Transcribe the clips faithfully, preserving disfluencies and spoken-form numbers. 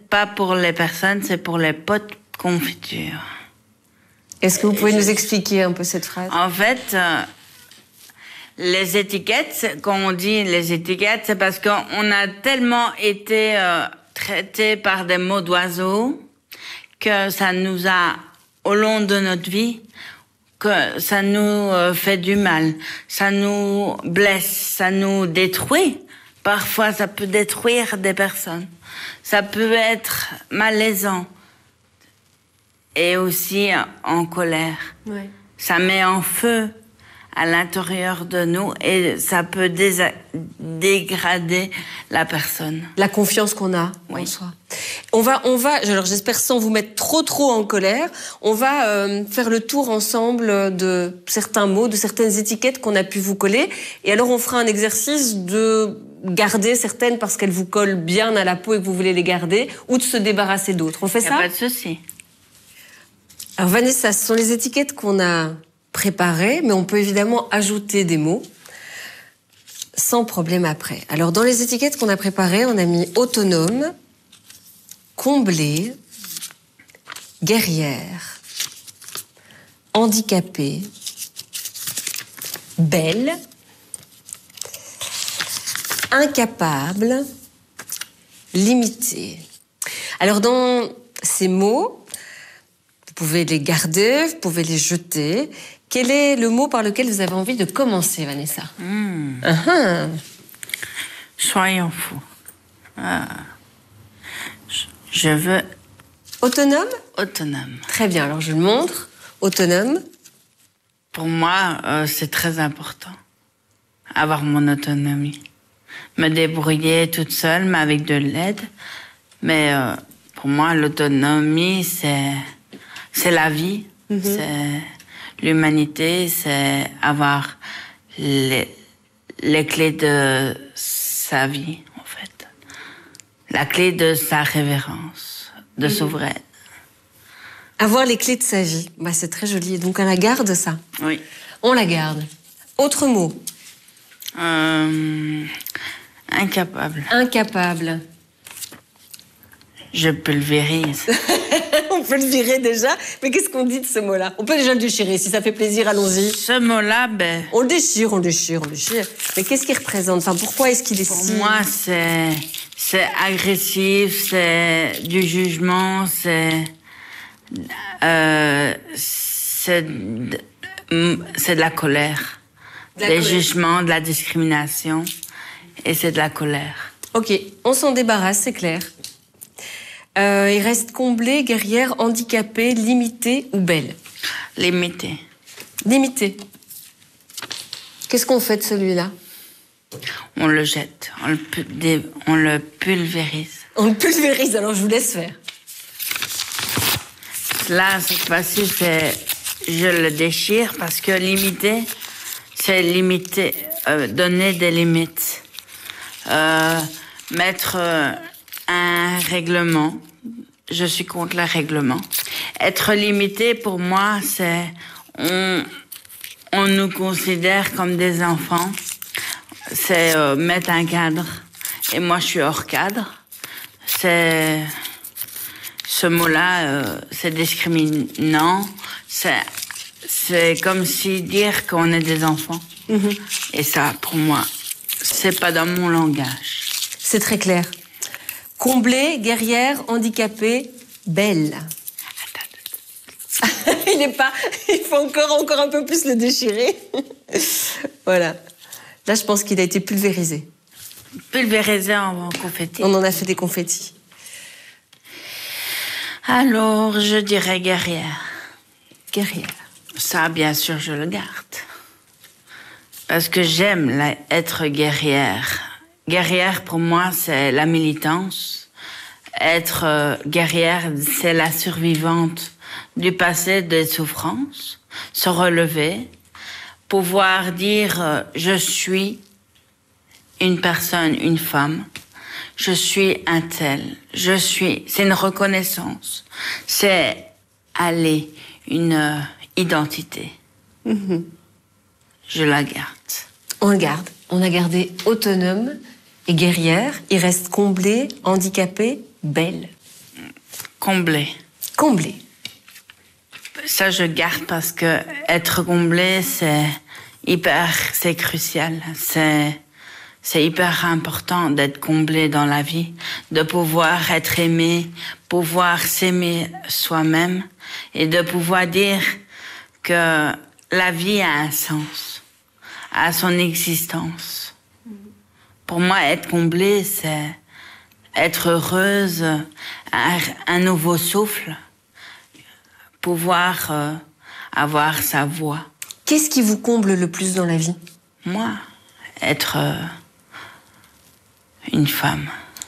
pas pour les personnes, c'est pour les pots de confiture. Est-ce que vous pouvez nous expliquer un peu cette phrase? En fait, euh, les étiquettes, quand on dit les étiquettes, c'est parce qu'on a tellement été euh, traités par des mots d'oiseaux que ça nous a, au long de notre vie, que ça nous euh, fait du mal, ça nous blesse, ça nous détruit. Parfois, ça peut détruire des personnes. Ça peut être malaisant et aussi en colère. Ouais. Ça met en feu à l'intérieur de nous et ça peut dé- dégrader la personne. La confiance qu'on a oui. en soi. On va, on va, alors j'espère sans vous mettre trop trop en colère, on va euh, faire le tour ensemble de certains mots, de certaines étiquettes qu'on a pu vous coller. Et alors on fera un exercice de garder certaines parce qu'elles vous collent bien à la peau et que vous voulez les garder, ou de se débarrasser d'autres. On fait ça? Y a pas de souci. Alors Vanessa, ce sont les étiquettes qu'on a préparées, mais on peut évidemment ajouter des mots sans problème après. Alors dans les étiquettes qu'on a préparées, on a mis autonome, comblée, guerrière, handicapée, belle, incapable, limitée. Alors dans ces mots, vous pouvez les garder, vous pouvez les jeter. Quel est le mot par lequel vous avez envie de commencer, Vanessa? Mmh. Uh-huh. Soyons fous. Ah. Je, je veux... Autonome? Autonome. Très bien, alors je le montre. Autonome. Pour moi, euh, c'est très important. Avoir mon autonomie. Me débrouiller toute seule, mais avec de l'aide. Mais euh, pour moi, l'autonomie, c'est, c'est la vie. Mm-hmm. C'est l'humanité, c'est avoir les, les clés de sa vie, en fait. La clé de sa révérence, de mm-hmm. souveraine. Avoir les clés de sa vie, bah, c'est très joli. Donc on la garde, ça? Oui. On la garde. Autre mot? Euh, incapable. Incapable. Je pulvérise. On peut le virer déjà. Mais qu'est-ce qu'on dit de ce mot-là? On peut déjà le déchirer. Si ça fait plaisir, allons-y. Ce mot-là, ben... On le déchire, on le déchire, on le déchire. Mais qu'est-ce qu'il représente? Enfin, pourquoi est-ce qu'il est Pour si... moi, c'est... C'est agressif, c'est du jugement, c'est... Euh, c'est... C'est de la colère. De la des colère. jugements, de la discrimination. Et c'est de la colère. Ok, on s'en débarrasse, c'est clair. Euh, il reste comblé, guerrière, handicapée, limitée ou belle? Limitée. Limitée. Qu'est-ce qu'on fait de celui-là? On le jette, on le, pu- on le pulvérise. On le pulvérise, alors je vous laisse faire. Là, cette fois-ci, c'est... Je le déchire parce que limiter, c'est limiter, euh, donner des limites. Euh, mettre euh, un règlement. Je suis contre le règlement. Être limité, pour moi, c'est... On, on nous considère comme des enfants. C'est euh, mettre un cadre. Et moi, je suis hors cadre. C'est... Ce mot-là, euh, c'est discriminant. C'est, c'est comme si dire qu'on est des enfants. Mmh. Et ça, pour moi, c'est pas dans mon langage. C'est très clair. Comblée, guerrière, handicapée, belle. Il n'est pas... Il faut encore, encore un peu plus le déchirer. Voilà. Là, je pense qu'il a été pulvérisé. Pulvérisé en confetti. On en a fait des confettis. Alors, je dirais guerrière. Guerrière. Ça, bien sûr, je le garde. Parce que j'aime la, être guerrière. Guerrière, pour moi, c'est la militance. Être euh, guerrière, c'est la survivante du passé, des souffrances. Se relever. Pouvoir dire, euh, je suis une personne, une femme. Je suis un tel. Je suis... C'est une reconnaissance. C'est aller, une euh, identité. Mm-hmm. Je la garde. On le garde. On a gardé autonome et guerrière. Il reste comblée, handicapée, belle. comblé. Comblé. Ça, je garde parce que être comblé, c'est hyper, c'est crucial. C'est, c'est hyper important d'être comblé dans la vie, de pouvoir être aimé, pouvoir s'aimer soi-même et de pouvoir dire que la vie a un sens, a son existence. Pour moi, être comblé, c'est être heureuse, un, un nouveau souffle, pouvoir euh, avoir sa voix. Qu'est-ce qui vous comble le plus dans la vie? Moi, être euh, une femme.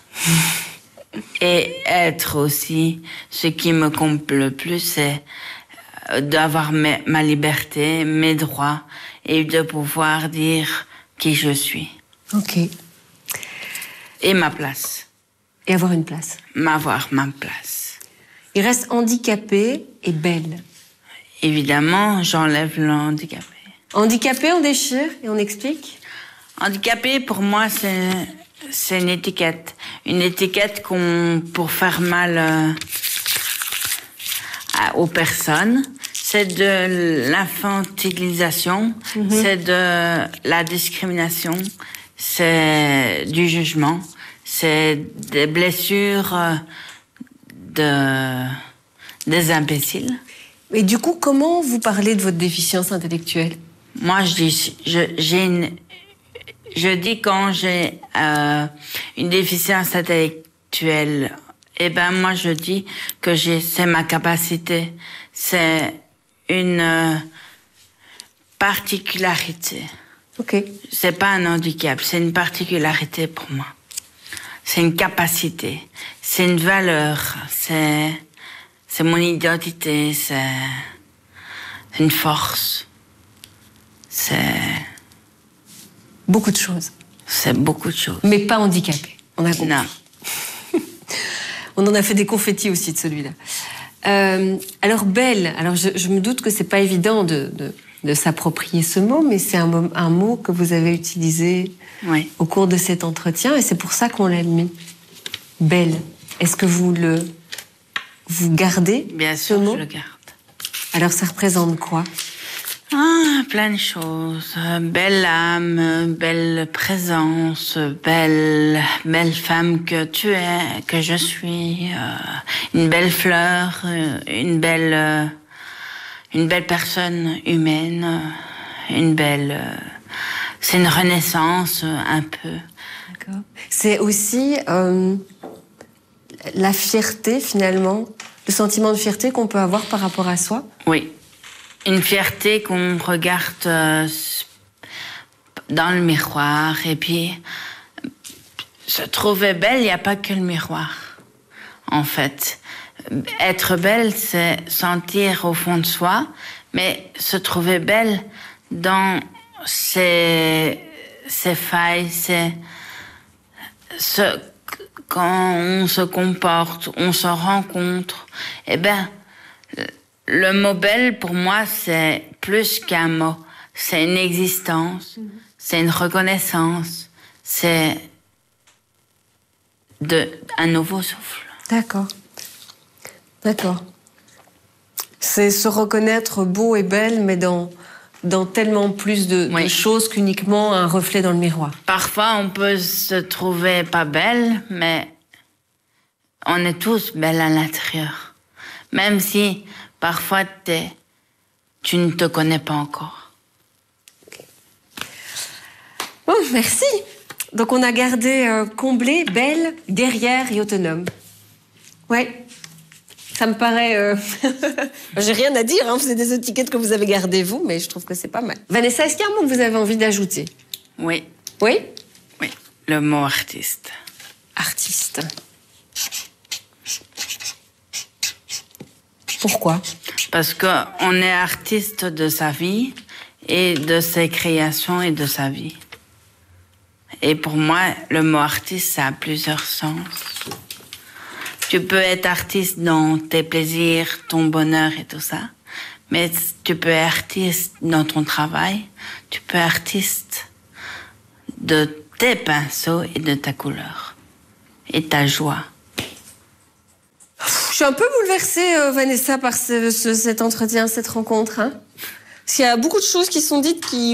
Et être aussi, ce qui me comble le plus, c'est d'avoir ma, ma liberté, mes droits, et de pouvoir dire qui je suis. Ok. Et ma place. Et avoir une place. M'avoir ma place. Il reste handicapée et belle. Évidemment, j'enlève le handicapé. Handicapée, on déchire et on explique? Handicapé, pour moi, c'est, c'est une étiquette. Une étiquette qu'on, pour faire mal euh, à, aux personnes. C'est de l'infantilisation, mm-hmm. c'est de la discrimination, c'est du jugement, c'est des blessures de, des imbéciles. Et du coup, comment vous parlez de votre déficience intellectuelle? Moi, je dis, je, j'ai une, je dis quand j'ai euh, une déficience intellectuelle, eh ben moi je dis que j'ai, c'est ma capacité, c'est une euh, particularité. Ok. C'est pas un handicap, c'est une particularité pour moi. C'est une capacité, c'est une valeur, c'est, c'est mon identité, c'est une force. C'est... Beaucoup de choses. C'est beaucoup de choses. Mais pas handicapé, on a compris. Non. On en a fait des confettis aussi de celui-là. Euh, alors, belle, alors je, je me doute que c'est pas évident de, de, de s'approprier ce mot, mais c'est un mot, un mot que vous avez utilisé oui. au cours de cet entretien, et c'est pour ça qu'on l'a mis. Belle. Est-ce que vous le vous gardez Bien ce sûr, mot? je le garde. Alors, ça représente quoi? Ah, plein de choses. Belle âme, belle présence, belle, belle femme que tu es, que je suis, euh, une belle fleur, euh, une belle, euh, une belle personne humaine, euh, une belle. Euh, c'est une renaissance euh, un peu. D'accord. C'est aussi euh, la fierté finalement, le sentiment de fierté qu'on peut avoir par rapport à soi. Oui. Une fierté qu'on regarde euh, dans le miroir et puis se trouver belle, il n'y a pas que le miroir, en fait. Être belle, c'est sentir au fond de soi, mais se trouver belle dans ses, ses failles, ses, ce, quand on se comporte, on se rencontre, eh ben, le mot belle, pour moi, c'est plus qu'un mot. C'est une existence, mmh. c'est une reconnaissance, c'est de, un nouveau souffle. D'accord. D'accord. C'est se reconnaître beau et belle, mais dans, dans tellement plus de, oui. de choses qu'uniquement un reflet dans le miroir. Parfois, on peut se trouver pas belle, mais on est tous belles à l'intérieur. Même si... Parfois, t'es, tu ne te connais pas encore. Bon, merci. Donc, on a gardé euh, comblée, belle, guerrière et autonome. Ouais, ça me paraît... Euh... J'ai rien à dire, hein, c'est des étiquettes que vous avez gardées, vous, mais je trouve que c'est pas mal. Vanessa, est-ce qu'il y a un mot que vous avez envie d'ajouter? Oui. Oui? Oui, le mot artiste. Artiste. Pourquoi? Parce qu'on est artiste de sa vie et de ses créations et de sa vie. Et pour moi, le mot artiste, ça a plusieurs sens. Tu peux être artiste dans tes plaisirs, ton bonheur et tout ça, mais tu peux être artiste dans ton travail, tu peux être artiste de tes pinceaux et de ta couleur et ta joie. suis un peu bouleversée, euh, Vanessa, par ce, ce, cet entretien, cette rencontre. Hein. Parce qu'il y a beaucoup de choses qui sont dites qui,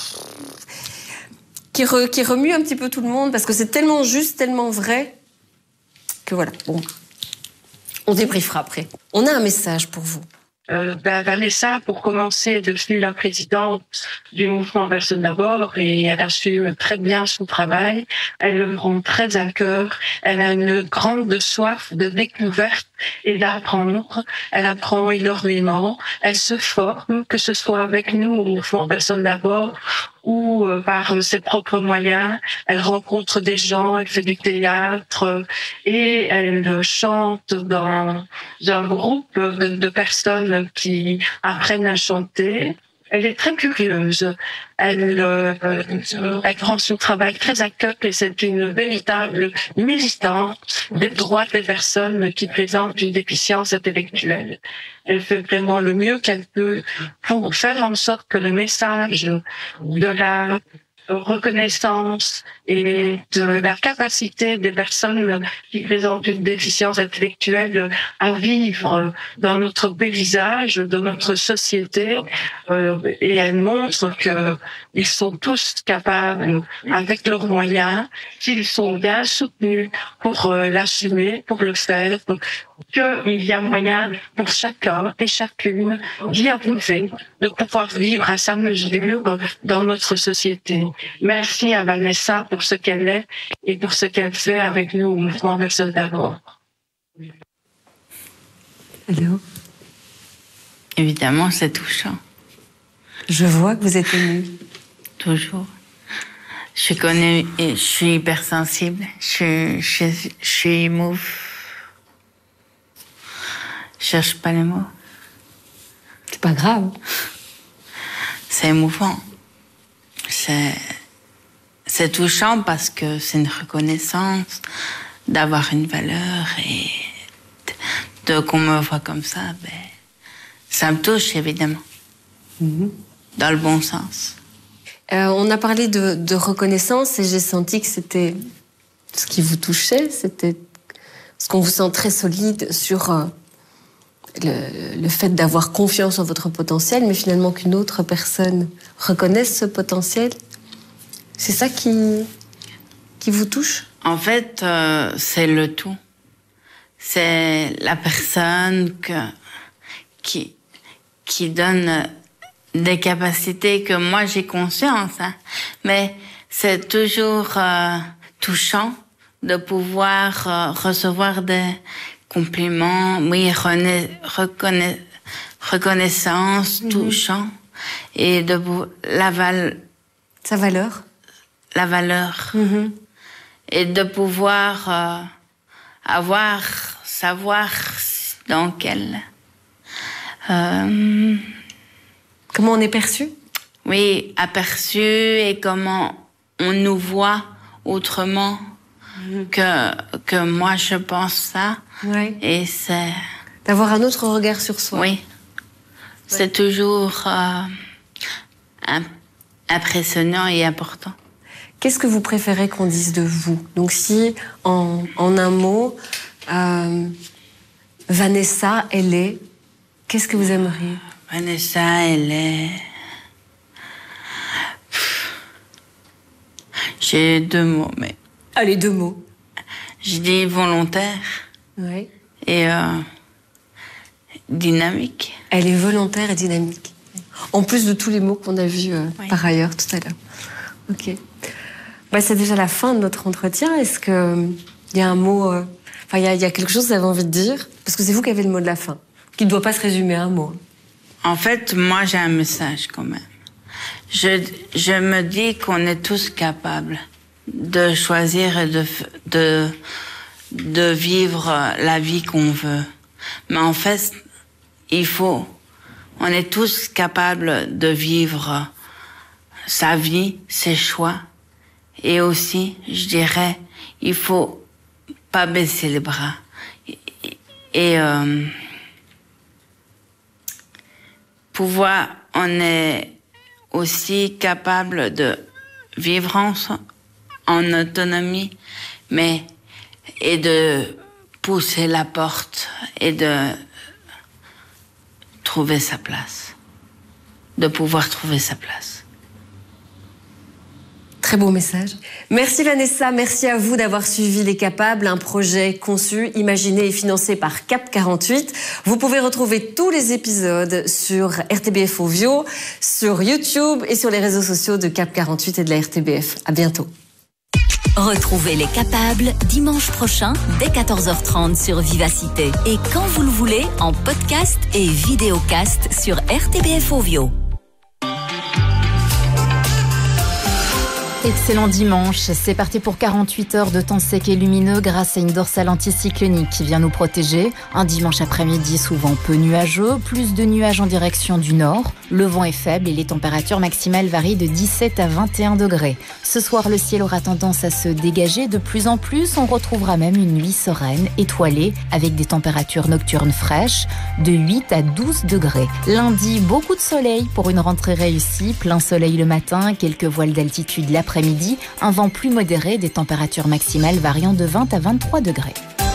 qui, re, qui remuent un petit peu tout le monde, parce que c'est tellement juste, tellement vrai, que voilà, bon, on débriefera après. On a un message pour vous. Euh, ben, Vanessa, pour commencer, est devenue la présidente du mouvement Personne d'abord et elle assume très bien son travail. Elle le prend très à cœur. Elle a une grande soif de découverte et d'apprendre. Elle apprend énormément. Elle se forme, que ce soit avec nous au mouvement Personne d'abord ou euh, par ses propres moyens. Elle rencontre des gens, elle fait du théâtre et elle chante dans un groupe de, de personnes qui apprennent à chanter. Elle est très curieuse. Elle, euh, elle prend son travail très à cœur et c'est une véritable militante des droits des personnes qui présentent une déficience intellectuelle. Elle fait vraiment le mieux qu'elle peut pour faire en sorte que le message de la reconnaissance et de la capacité des personnes qui présentent une déficience intellectuelle à vivre dans notre paysage, dans notre société, euh, et elle montre que ils sont tous capables, avec leurs moyens, qu'ils sont bien soutenus pour euh, l'assumer, pour le faire, qu'il y a moyen pour chacun et chacune d'y arriver, de pouvoir vivre à sa mesure dans notre société. Merci à Vanessa pour ce qu'elle est et pour ce qu'elle fait avec nous au mouvement Personne d'abord. Allô? Évidemment, c'est touchant. Je vois que vous êtes émue. Toujours. Je suis connue et je suis hypersensible. Je, je, je suis émouve. Je cherche pas les mots. C'est pas grave. C'est émouvant. C'est, c'est touchant parce que c'est une reconnaissance d'avoir une valeur et de, de qu'on me voit comme ça. Ben, ça me touche évidemment. Mm-hmm. Dans le bon sens. Euh, on a parlé de, de reconnaissance et j'ai senti que c'était ce qui vous touchait, c'était ce qu'on vous sent très solide sur euh, le, le fait d'avoir confiance en votre potentiel, mais finalement qu'une autre personne reconnaisse ce potentiel. C'est ça qui, qui vous touche? En fait, euh, c'est le tout. C'est la personne que, qui, qui donne des capacités que moi j'ai conscience, hein. Mais c'est toujours euh, touchant de pouvoir euh, recevoir des compliments, oui, rena- reconna- reconnaissance, mmh. touchant, et de la val- sa valeur, la valeur, mmh. et de pouvoir euh, avoir, savoir dans quel euh, comment on est perçu? Oui, aperçu et comment on nous voit autrement mmh. que, que moi je pense ça. Ouais. Et c'est... D'avoir un autre regard sur soi. Oui. Ouais. C'est toujours euh, impressionnant et important. Qu'est-ce que vous préférez qu'on dise de vous? Donc si, en, en un mot, euh, Vanessa, elle est... Qu'est-ce que vous aimeriez? Vanessa, elle est... J'ai deux mots, mais... Allez, deux mots. Je dis volontaire. Oui. Et euh, dynamique. Elle est volontaire et dynamique. En plus de tous les mots qu'on a vus euh, oui. par ailleurs tout à l'heure. Ok. Bah, c'est déjà la fin de notre entretien. Est-ce qu'il euh, y a un mot... Enfin, euh, il y, y a quelque chose que vous avez envie de dire? Parce que c'est vous qui avez le mot de la fin, qui ne doit pas se résumer à un mot. En fait, moi, j'ai un message quand même. Je, je me dis qu'on est tous capables de choisir et de, de, de vivre la vie qu'on veut. Mais en fait, il faut... On est tous capables de vivre sa vie, ses choix. Et aussi, je dirais, il faut pas baisser les bras. Et... et euh, pouvoir, on est aussi capable de vivre en, en autonomie, mais et de pousser la porte et de trouver sa place. De pouvoir trouver sa place. Très beau message. Merci Vanessa, merci à vous d'avoir suivi Les Capables, un projet conçu, imaginé et financé par Cap quarante-huit. Vous pouvez retrouver tous les épisodes sur R T B F Ovio, sur YouTube et sur les réseaux sociaux de Cap quarante-huit et de la R T B F. À bientôt. Retrouvez Les Capables dimanche prochain dès quatorze heures trente sur Vivacité et quand vous le voulez en podcast et vidéocast sur R T B F Ovio. Excellent dimanche, c'est parti pour quarante-huit heures de temps sec et lumineux grâce à une dorsale anticyclonique qui vient nous protéger. Un dimanche après-midi souvent peu nuageux, plus de nuages en direction du nord. Le vent est faible et les températures maximales varient de dix-sept à vingt et un degrés. Ce soir, le ciel aura tendance à se dégager de plus en plus. On retrouvera même une nuit sereine, étoilée, avec des températures nocturnes fraîches de huit à douze degrés. Lundi, beaucoup de soleil pour une rentrée réussie. Plein soleil le matin, quelques voiles d'altitude l'après-midi. Après-midi, un vent plus modéré, des températures maximales variant de vingt à vingt-trois degrés.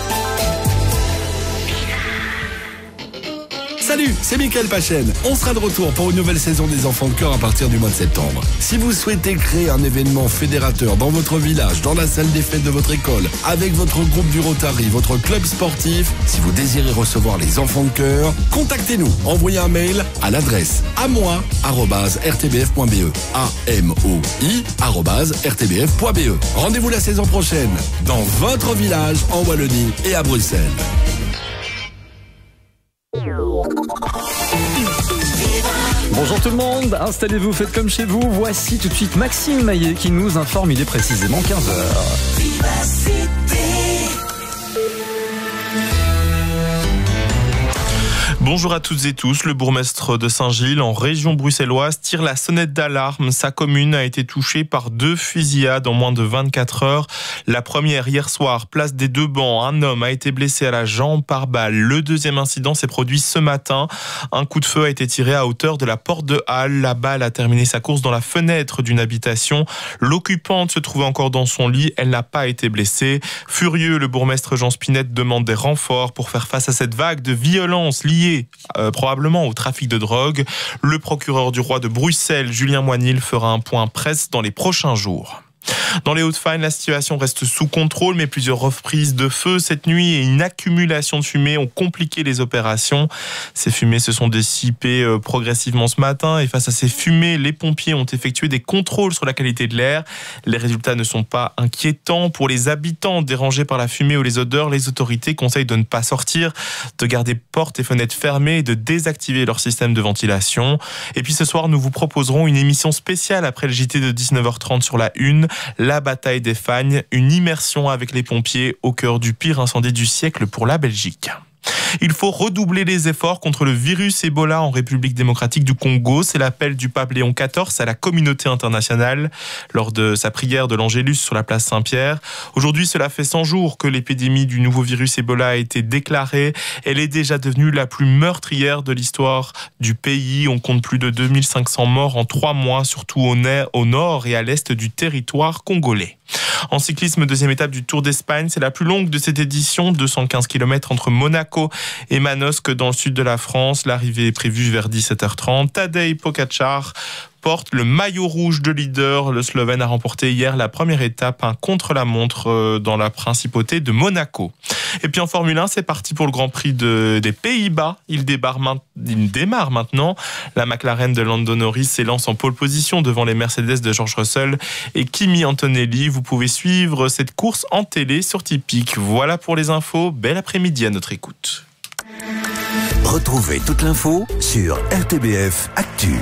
Salut, c'est Mickaël Pachen. On sera de retour pour une nouvelle saison des Enfants de Cœur à partir du mois de septembre. Si vous souhaitez créer un événement fédérateur dans votre village, dans la salle des fêtes de votre école, avec votre groupe du Rotary, votre club sportif, si vous désirez recevoir les Enfants de Cœur, contactez-nous. Envoyez un mail à l'adresse amoi arobase r t b f point b e. A M O I arobase r t b f point b e. Rendez-vous la saison prochaine dans votre village en Wallonie et à Bruxelles. Bonjour tout le monde, installez-vous, faites comme chez vous. Voici tout de suite Maxime Maillet qui nous informe, il est précisément quinze heures. Bonjour à toutes et tous, le bourgmestre de Saint-Gilles, en région bruxelloise, tire la sonnette d'alarme. Sa commune a été touchée par deux fusillades en moins de vingt-quatre heures. La première hier soir, place des Deux Bancs, un homme a été blessé à la jambe par balle. Le deuxième incident s'est produit ce matin. Un coup de feu a été tiré à hauteur de la porte de Halle. La balle a terminé sa course dans la fenêtre d'une habitation. L'occupante se trouvait encore dans son lit, elle n'a pas été blessée. Furieux, le bourgmestre Jean Spinette demande des renforts pour faire face à cette vague de violence liée Euh, probablement au trafic de drogue. Le procureur du roi de Bruxelles, Julien Moinil, fera un point presse dans les prochains jours. Dans les Hauts-de-Fagne, la situation reste sous contrôle, mais plusieurs reprises de feu cette nuit et une accumulation de fumée ont compliqué les opérations. Ces fumées se sont dissipées progressivement ce matin et face à ces fumées, les pompiers ont effectué des contrôles sur la qualité de l'air. Les résultats ne sont pas inquiétants. Pour les habitants dérangés par la fumée ou les odeurs, les autorités conseillent de ne pas sortir, de garder portes et fenêtres fermées et de désactiver leur système de ventilation. Et puis ce soir, nous vous proposerons une émission spéciale après le J T de dix-neuf heures trente sur la Une. La bataille des Fagnes, une immersion avec les pompiers au cœur du pire incendie du siècle pour la Belgique. Il faut redoubler les efforts contre le virus Ebola en République démocratique du Congo. C'est l'appel du pape Léon quatorze à la communauté internationale lors de sa prière de l'Angélus sur la place Saint-Pierre. Aujourd'hui, cela fait cent jours que l'épidémie du nouveau virus Ebola a été déclarée. Elle est déjà devenue la plus meurtrière de l'histoire du pays. On compte plus de deux mille cinq cents morts en trois mois, surtout au nord et à l'est du territoire congolais. En cyclisme, deuxième étape du Tour d'Espagne, c'est la plus longue de cette édition, deux cent quinze kilomètres entre Monaco et Manosque dans le sud de la France. L'arrivée est prévue vers dix-sept heures trente. Tadej Pogačar porte le maillot rouge de leader. Le Slovène a remporté hier la première étape, un contre-la-montre dans la principauté de Monaco. Et puis en Formule un, c'est parti pour le Grand Prix de, des Pays-Bas. Il démarre, il démarre maintenant. La McLaren de Lando Norris s'élance en pole position devant les Mercedes de George Russell et Kimi Antonelli. Vous pouvez suivre cette course en télé sur Tipeee. Voilà pour les infos. Bel après-midi à notre écoute. Retrouvez toute l'info sur R T B F Actu.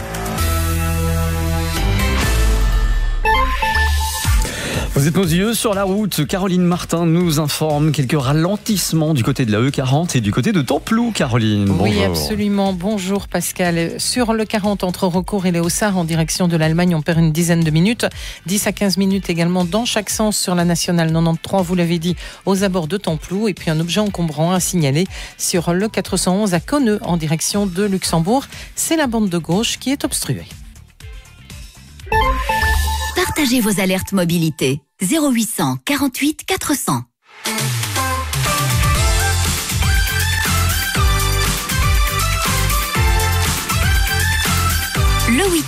Vous êtes nos yeux sur la route. Caroline Martin nous informe quelques ralentissements du côté de la E quarante et du côté de Templou. Caroline, bonjour. Oui, absolument. Bonjour Pascal. Sur le quarante entre Recourt et les Hauts-Sarts en direction de l'Allemagne, on perd une dizaine de minutes. dix à quinze minutes également dans chaque sens sur la nationale quatre-vingt-treize, vous l'avez dit, aux abords de Templou. Et puis un objet encombrant à signaler sur le quatre cent onze à Conneux en direction de Luxembourg. C'est la bande de gauche qui est obstruée. Partagez vos alertes mobilité. zéro huit cents quarante-huit quatre cents.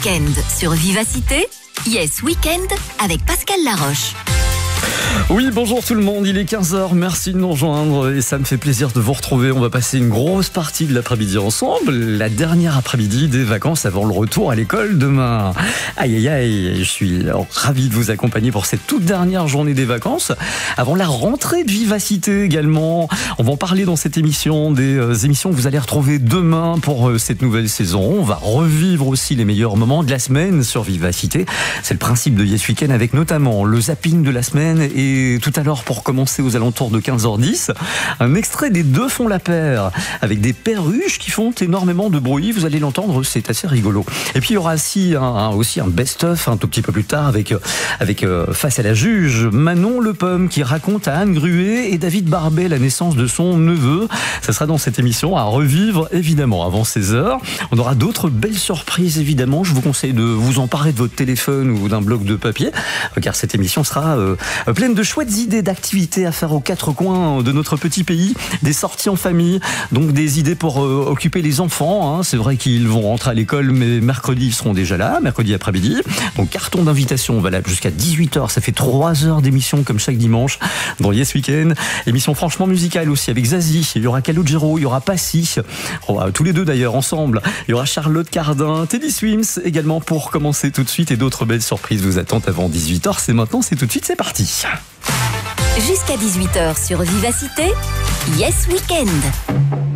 Weekend sur Vivacité. Yes Weekend avec Pascal Laroche. Oui, bonjour tout le monde, il est quinze heures, merci de nous rejoindre et ça me fait plaisir de vous retrouver. On va passer une grosse partie de l'après-midi ensemble, la dernière après-midi des vacances avant le retour à l'école demain. Aïe aïe aïe, je suis ravi de vous accompagner pour cette toute dernière journée des vacances, avant la rentrée de Vivacité également. On va en parler dans cette émission, des émissions que vous allez retrouver demain pour cette nouvelle saison. On va revivre aussi les meilleurs moments de la semaine sur Vivacité. C'est le principe de Yes Weekend avec notamment le zapping de la semaine. Et tout à l'heure, pour commencer aux alentours de quinze heures dix, un extrait des Deux font la paire, avec des perruches qui font énormément de bruit. Vous allez l'entendre, c'est assez rigolo. Et puis il y aura aussi un, un, aussi un best-of un tout petit peu plus tard avec, avec euh, face à la juge, Manon Le Pomme qui raconte à Anne Gruet et David Barbet la naissance de son neveu. Ça sera dans cette émission à revivre évidemment avant seize heures. On aura d'autres belles surprises évidemment. Je vous conseille de vous emparer de votre téléphone ou d'un bloc de papier, car cette émission sera euh, pleine de chouettes idées d'activités à faire aux quatre coins de notre petit pays, des sorties en famille, donc des idées pour euh, occuper les enfants. Hein. C'est vrai qu'ils vont rentrer à l'école, mais mercredi ils seront déjà là, mercredi après-midi. Donc carton d'invitation valable jusqu'à dix-huit heures. Ça fait trois heures d'émission comme chaque dimanche dans Yes Weekend. Émission franchement musicale aussi avec Zazie. Il y aura Calogero, il y aura Passy, oh, tous les deux d'ailleurs ensemble. Il y aura Charlotte Cardin, Teddy Swims également pour commencer tout de suite, et d'autres belles surprises vous attendent avant dix-huit heures. C'est maintenant, c'est tout de suite, c'est parti. Jusqu'à dix-huit heures sur Vivacité, Yes Weekend.